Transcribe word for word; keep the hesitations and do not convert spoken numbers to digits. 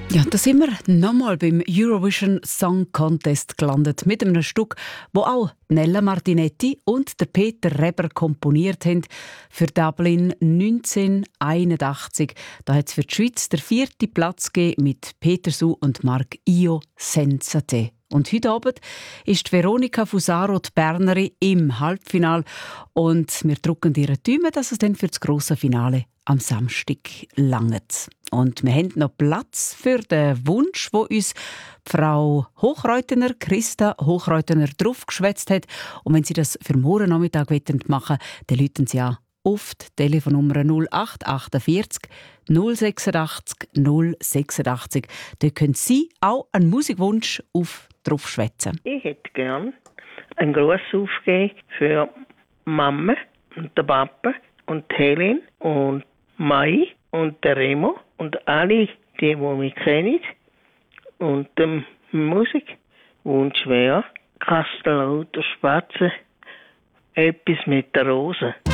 Ja, da sind wir nochmal beim Eurovision Song Contest gelandet mit einem Stück, wo auch Nella Martinetti und der Peter Reber komponiert haben für Dublin neunzehnhunderteinundachtzig. Da hat es für die Schweiz den vierten Platz gegeben mit Peter Su und Marc Io Senza te. Und heute Abend ist Veronika Fusaro, die Bernerin, im Halbfinale. Und wir drücken ihr die Daumen, dass es dann für das grosse Finale am Samstag langt. Und wir haben noch Platz für den Wunsch, wo uns Frau Hochreutener, Christa Hochreutener, draufgeschwätzt hat. Und wenn Sie das für morgen Nachmittag machen wollen, dann rufen Sie an auf die Telefonnummer null acht achtundvierzig null sechsundachtzig null sechsundachtzig. Dort können Sie auch einen Musikwunsch auf drauf schwätzen. Ich hätte gern einen Gruß aufgegeben für Mama und der Papa und Helen und Mai und der Remo und alle, die, die mich kennen. Und der Musikwunsch wäre Kastelruther Spatze, etwas mit der Rose.